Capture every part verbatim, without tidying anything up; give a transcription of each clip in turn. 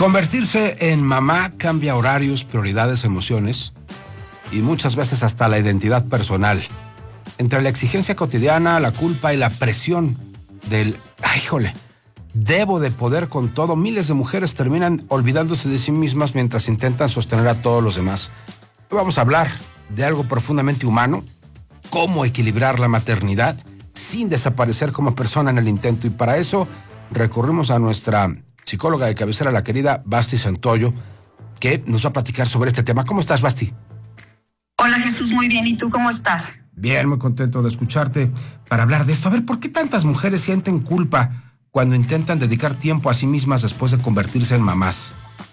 Convertirse en mamá cambia horarios, prioridades, emociones y muchas veces hasta la identidad personal. Entre la exigencia cotidiana, la culpa y la presión del, ay, jole, debo de poder con todo, miles de mujeres terminan olvidándose de sí mismas mientras intentan sostener a todos los demás. Hoy vamos a hablar de algo profundamente humano, cómo equilibrar la maternidad sin desaparecer como persona en el intento. Y para eso recurrimos a nuestra psicóloga de cabecera, la querida Basti Santoyo, que nos va a platicar sobre este tema. ¿Cómo estás, Basti? Hola, Jesús, muy bien. ¿Y tú cómo estás? Bien, muy contento de escucharte para hablar de esto. A ver, ¿por qué tantas mujeres sienten culpa cuando intentan dedicar tiempo a sí mismas después de convertirse en mamás?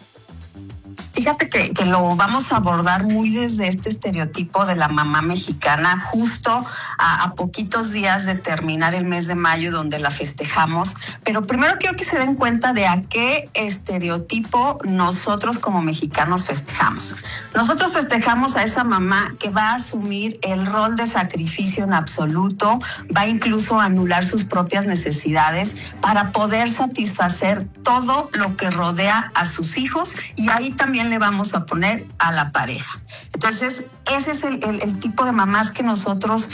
Fíjate que, que lo vamos a abordar muy desde este estereotipo de la mamá mexicana, justo a, a poquitos días de terminar el mes de mayo, donde la festejamos. Pero primero quiero que se den cuenta de a qué estereotipo nosotros como mexicanos festejamos. Nosotros festejamos a esa mamá que va a asumir el rol de sacrificio en absoluto, va incluso a anular sus propias necesidades para poder satisfacer todo lo que rodea a sus hijos, y ahí también le vamos a poner a la pareja. Entonces, ese es el, el, el tipo de mamás que nosotros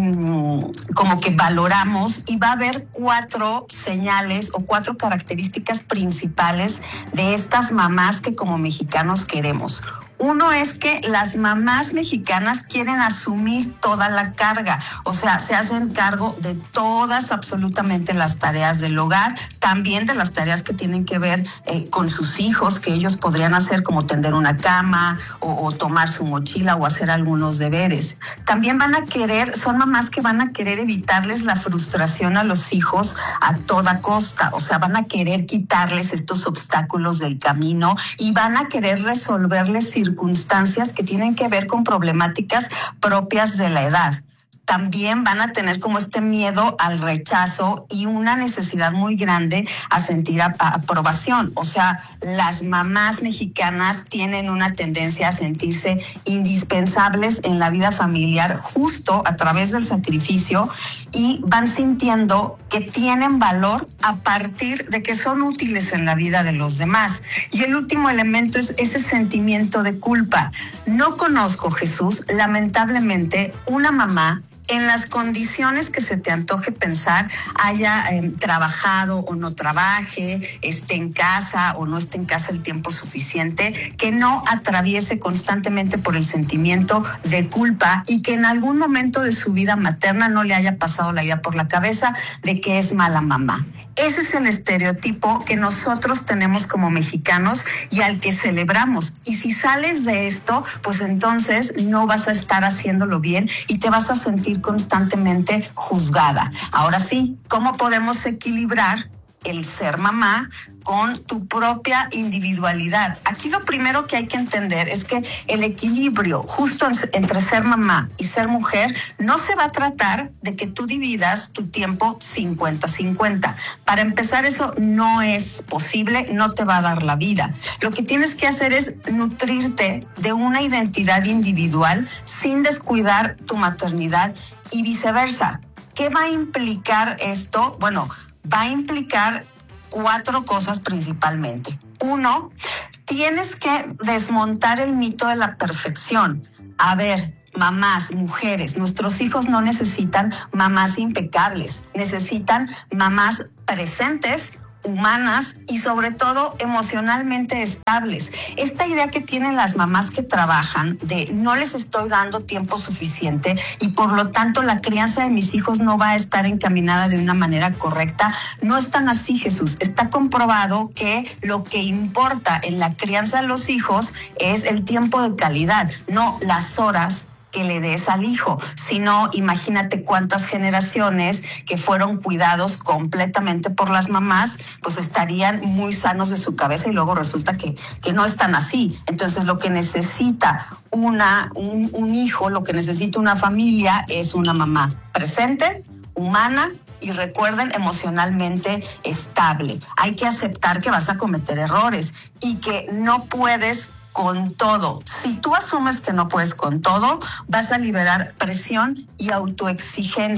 um, como que valoramos, y va a haber cuatro señales o cuatro características principales de estas mamás que como mexicanos queremos. Uno es que las mamás mexicanas quieren asumir toda la carga, o sea, se hacen cargo de todas absolutamente las tareas del hogar, también de las tareas que tienen que ver eh, con sus hijos, que ellos podrían hacer, como tender una cama o, o tomar su mochila o hacer algunos deberes. También van a querer, son mamás que van a querer evitarles la frustración a los hijos a toda costa, o sea, van a querer quitarles estos obstáculos del camino y van a querer resolverles circunstancias circunstancias que tienen que ver con problemáticas propias de la edad. También van a tener como este miedo al rechazo y una necesidad muy grande a sentir a- a aprobación. O sea, las mamás mexicanas tienen una tendencia a sentirse indispensables en la vida familiar justo a través del sacrificio, y van sintiendo que tienen valor a partir de que son útiles en la vida de los demás. Y el último elemento es ese sentimiento de culpa. No conozco, Jesús, lamentablemente, una mamá en las condiciones que se te antoje pensar, haya eh, trabajado o no trabaje, esté en casa o no esté en casa el tiempo suficiente, que no atraviese constantemente por el sentimiento de culpa y que en algún momento de su vida materna no le haya pasado la idea por la cabeza de que es mala mamá. Ese es el estereotipo que nosotros tenemos como mexicanos y al que celebramos. Y si sales de esto, pues entonces no vas a estar haciéndolo bien y te vas a sentir constantemente juzgada. Ahora sí, ¿cómo podemos equilibrar el ser mamá con tu propia individualidad? Aquí lo primero que hay que entender es que el equilibrio justo entre ser mamá y ser mujer no se va a tratar de que tú dividas tu tiempo cincuenta cincuenta. Para empezar, eso no es posible, no te va a dar la vida. Lo que tienes que hacer es nutrirte de una identidad individual sin descuidar tu maternidad y viceversa. ¿Qué va a implicar esto? Bueno, va a implicar cuatro cosas principalmente. Uno, tienes que desmontar el mito de la perfección. A ver, mamás, mujeres, nuestros hijos no necesitan mamás impecables, necesitan mamás presentes, humanas y sobre todo emocionalmente estables. Esta idea que tienen las mamás que trabajan de no les estoy dando tiempo suficiente y por lo tanto la crianza de mis hijos no va a estar encaminada de una manera correcta, no es tan así, Jesús. Está comprobado que lo que importa en la crianza de los hijos es el tiempo de calidad, no las horas que le des al hijo, sino imagínate cuántas generaciones que fueron cuidados completamente por las mamás, pues estarían muy sanos de su cabeza y luego resulta que, que no están así. Entonces lo que necesita una, un, un hijo, lo que necesita una familia es una mamá presente, humana, y recuerden, emocionalmente estable. Hay que aceptar que vas a cometer errores y que no puedes con todo. Si tú asumes que no puedes con todo, vas a liberar presión y autoexigencia.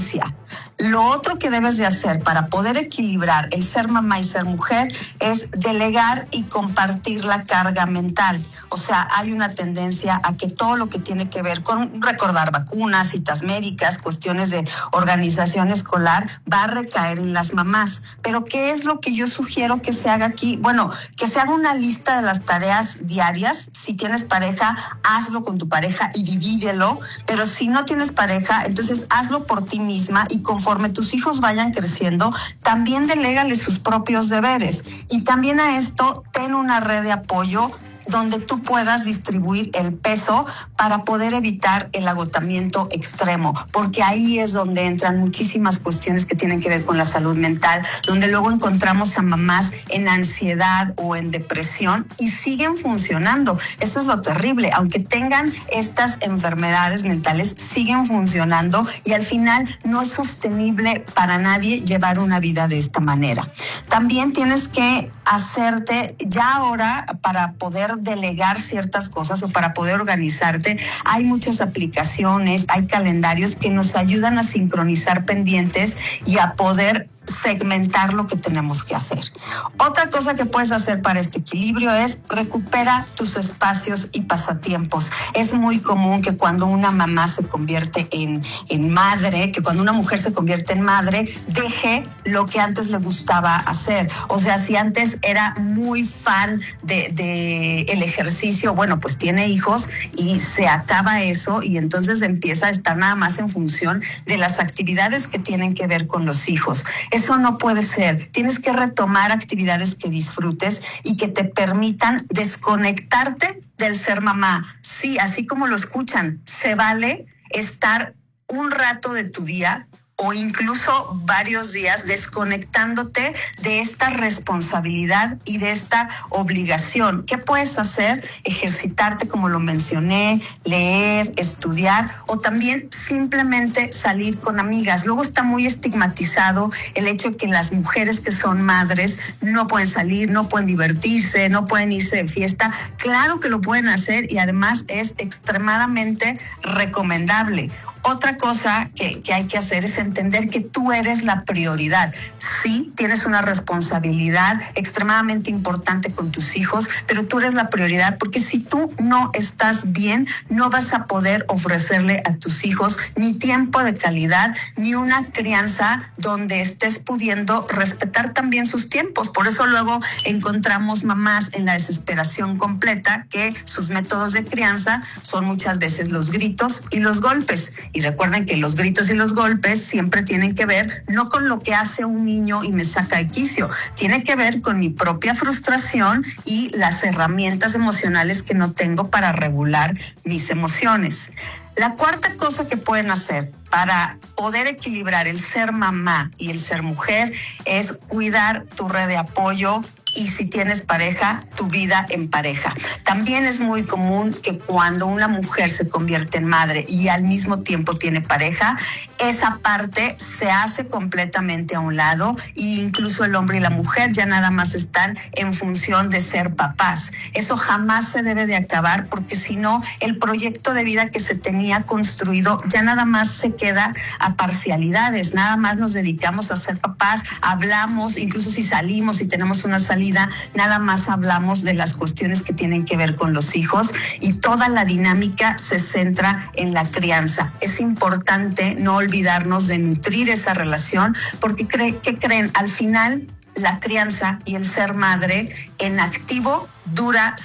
Lo otro que debes de hacer para poder equilibrar el ser mamá y ser mujer es delegar y compartir la carga mental. O sea, hay una tendencia a que todo lo que tiene que ver con recordar vacunas, citas médicas, cuestiones de organización escolar, va a recaer en las mamás. Pero ¿qué es lo que yo sugiero que se haga aquí? Bueno, que se haga una lista de las tareas diarias. Si tienes pareja, hazlo con tu pareja y divídelo. Pero si no tienes pareja, entonces hazlo por ti misma y conforme tus hijos vayan creciendo, también delégale sus propios deberes. Y también a esto, ten una red de apoyo donde tú puedas distribuir el peso para poder evitar el agotamiento extremo, porque ahí es donde entran muchísimas cuestiones que tienen que ver con la salud mental, donde luego encontramos a mamás en ansiedad o en depresión y siguen funcionando. Eso es lo terrible, aunque tengan estas enfermedades mentales, siguen funcionando y al final no es sostenible para nadie llevar una vida de esta manera. También tienes que hacerte, ya ahora, para poder delegar ciertas cosas o para poder organizarte, hay muchas aplicaciones, hay calendarios que nos ayudan a sincronizar pendientes y a poder segmentar lo que tenemos que hacer. Otra cosa que puedes hacer para este equilibrio es recupera tus espacios y pasatiempos. Es muy común que cuando una mamá se convierte en, en madre, que cuando una mujer se convierte en madre, deje lo que antes le gustaba hacer. O sea, si antes era muy fan de, de el ejercicio, bueno, pues tiene hijos y se acaba eso y entonces empieza a estar nada más en función de las actividades que tienen que ver con los hijos. Eso no puede ser. Tienes que retomar actividades que disfrutes y que te permitan desconectarte del ser mamá. Sí, así como lo escuchan, se vale estar un rato de tu día o incluso varios días desconectándote de esta responsabilidad y de esta obligación. ¿Qué puedes hacer? Ejercitarte, como lo mencioné, leer, estudiar o también simplemente salir con amigas. Luego está muy estigmatizado el hecho de que las mujeres que son madres no pueden salir, no pueden divertirse, no pueden irse de fiesta. Claro que lo pueden hacer y además es extremadamente recomendable. Otra cosa que, que hay que hacer es entender que tú eres la prioridad. Sí, tienes una responsabilidad extremadamente importante con tus hijos, pero tú eres la prioridad porque si tú no estás bien, no vas a poder ofrecerle a tus hijos ni tiempo de calidad, ni una crianza donde estés pudiendo respetar también sus tiempos. Por eso luego encontramos mamás en la desesperación completa que sus métodos de crianza son muchas veces los gritos y los golpes. Y recuerden que los gritos y los golpes siempre tienen que ver no con lo que hace un niño y me saca de quicio, tiene que ver con mi propia frustración y las herramientas emocionales que no tengo para regular mis emociones. La cuarta cosa que pueden hacer para poder equilibrar el ser mamá y el ser mujer es cuidar tu red de apoyo y si tienes pareja, tu vida en pareja. También es muy común que cuando una mujer se convierte en madre y al mismo tiempo tiene pareja, esa parte se hace completamente a un lado e incluso el hombre y la mujer ya nada más están en función de ser papás. Eso jamás se debe de acabar porque si no, el proyecto de vida que se tenía construido ya nada más se queda a parcialidades, nada más nos dedicamos a ser papás, hablamos, incluso si salimos y tenemos una salida, nada más hablamos de las cuestiones que tienen que ver con los hijos y toda la dinámica se centra en la crianza. Es importante no olvidarnos de nutrir esa relación porque cre- ¿qué creen? Al final la crianza y el ser madre en activo dura